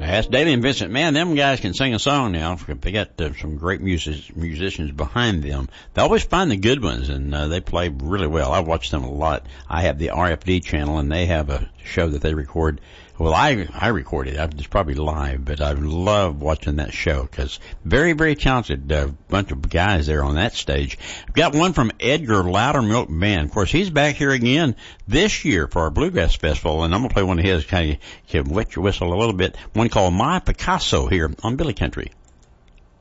That's Daly and Vincent. Man, them guys can sing a song now. They got some great musicians behind them. They always find the good ones, and they play really well. I watch them a lot. I have the RFD channel, and they have a show that they record. Well, I recorded it. It's probably live, but I love watching that show because very, very talented bunch of guys there on that stage. I've got one from Edgar Loudermilk Band. Of course, he's back here again this year for our Bluegrass Festival, and I'm going to play one of his, kind of wet your whistle a little bit, one called My Picasso here on Billy Country.